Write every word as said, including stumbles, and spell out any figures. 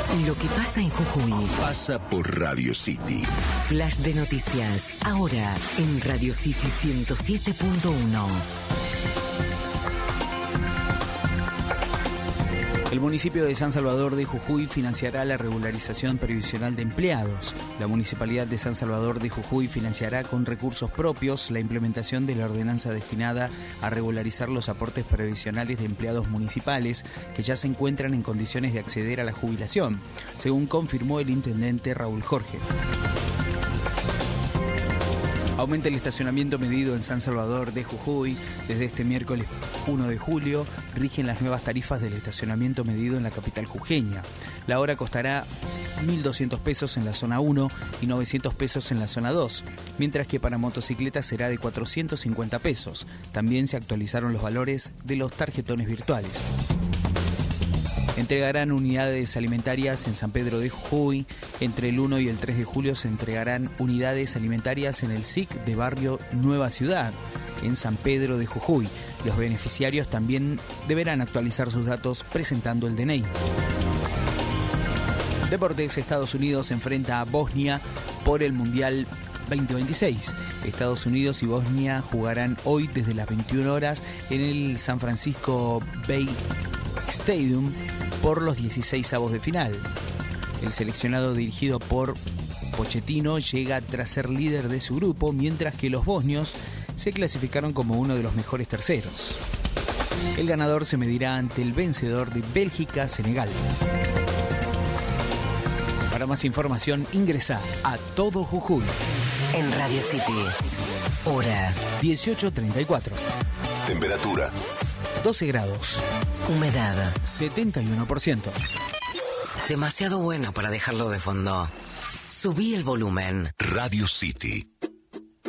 Lo que pasa en Jujuy pasa por Radio City. Flash de noticias, ahora en Radio City ciento siete punto uno. El municipio de San Salvador de Jujuy financiará la regularización previsional de empleados. La Municipalidad de San Salvador de Jujuy financiará con recursos propios la implementación de la ordenanza destinada a regularizar los aportes previsionales de empleados municipales que ya se encuentran en condiciones de acceder a la jubilación, según confirmó el intendente Raúl Jorge. Aumenta el estacionamiento medido en San Salvador de Jujuy. Desde este miércoles primero de julio rigen las nuevas tarifas del estacionamiento medido en la capital jujeña. La hora costará mil doscientos pesos en la zona uno y novecientos pesos en la zona dos, mientras que para motocicletas será de cuatrocientos cincuenta pesos. También se actualizaron los valores de los tarjetones virtuales. Entregarán unidades alimentarias en San Pedro de Jujuy. Entre el uno y el tres de julio se entregarán unidades alimentarias en el S I C de barrio Nueva Ciudad, en San Pedro de Jujuy. Los beneficiarios también deberán actualizar sus datos presentando el D N I. Deportes. Estados Unidos se enfrenta a Bosnia por el Mundial veinte veintiséis. Estados Unidos y Bosnia jugarán hoy desde las veintiuna horas en el San Francisco Bay Stadium por los dieciseisavos de final. El seleccionado dirigido por Pochettino llega tras ser líder de su grupo, mientras que los bosnios se clasificaron como uno de los mejores terceros. El ganador se medirá ante el vencedor de Bélgica-Senegal. Para más información ingresa a Todo Jujuy. En Radio City, hora dieciocho treinta y cuatro. Temperatura doce grados. Humedad setenta y uno por ciento. demasiado bueno para dejarlo de fondo. Subí el volumen. Radio City.